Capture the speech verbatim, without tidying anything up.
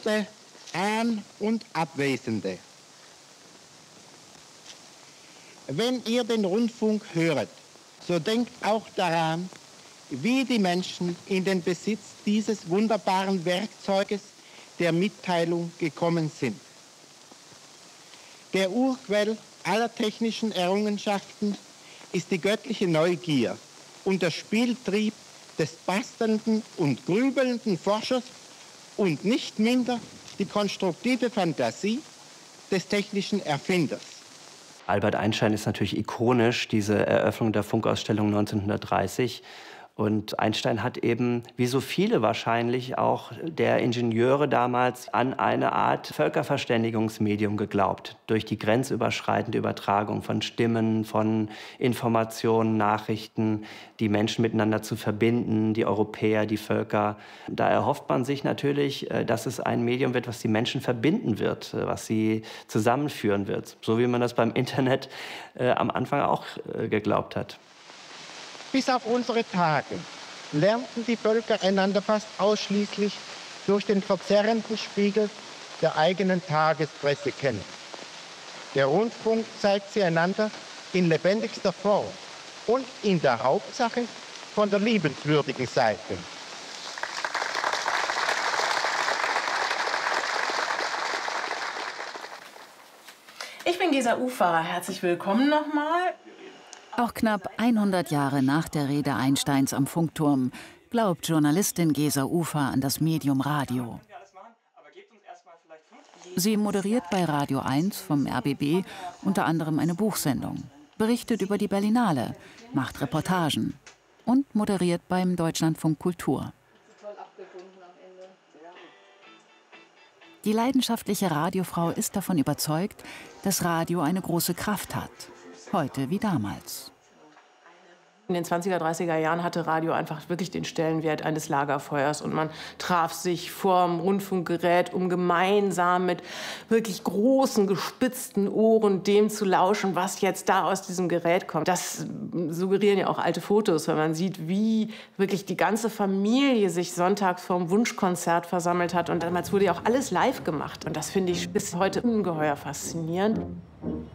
verehrte An- und Abwesende, wenn ihr den Rundfunk hört, so denkt auch daran, wie die Menschen in den Besitz dieses wunderbaren Werkzeuges der Mitteilung gekommen sind. Der Urquell aller technischen Errungenschaften ist die göttliche Neugier und der Spieltrieb des bastelnden und grübelnden Forschers und nicht minder die konstruktive Fantasie des technischen Erfinders. Albert Einstein ist natürlich ikonisch, diese Eröffnung der Funkausstellung neunzehnhundertdreißig. Und Einstein hat eben, wie so viele wahrscheinlich auch der Ingenieure damals, an eine Art Völkerverständigungsmedium geglaubt. Durch die grenzüberschreitende Übertragung von Stimmen, von Informationen, Nachrichten, die Menschen miteinander zu verbinden, die Europäer, die Völker. Da erhofft man sich natürlich, dass es ein Medium wird, was die Menschen verbinden wird, was sie zusammenführen wird. So wie man das beim Internet äh, am Anfang auch äh, geglaubt hat. Bis auf unsere Tage lernten die Völker einander fast ausschließlich durch den verzerrenden Spiegel der eigenen Tagespresse kennen. Der Rundfunk zeigt sie einander in lebendigster Form und in der Hauptsache von der liebenswürdigen Seite. Ich bin Gesa Ufer. Herzlich willkommen nochmal. Auch knapp hundert Jahre nach der Rede Einsteins am Funkturm glaubt Journalistin Gesa Ufer an das Medium Radio. Sie moderiert bei Radio eins vom R B B unter anderem eine Buchsendung, berichtet über die Berlinale, macht Reportagen und moderiert beim Deutschlandfunk Kultur. Die leidenschaftliche Radiofrau ist davon überzeugt, dass Radio eine große Kraft hat. Heute wie damals. In den zwanziger, dreißiger Jahren hatte Radio einfach wirklich den Stellenwert eines Lagerfeuers. Und man traf sich vorm Rundfunkgerät, um gemeinsam mit wirklich großen, gespitzten Ohren dem zu lauschen, was jetzt da aus diesem Gerät kommt. Das suggerieren ja auch alte Fotos, wenn man sieht, wie wirklich die ganze Familie sich sonntags vorm Wunschkonzert versammelt hat. Und damals wurde ja auch alles live gemacht. Und das finde ich bis heute ungeheuer faszinierend.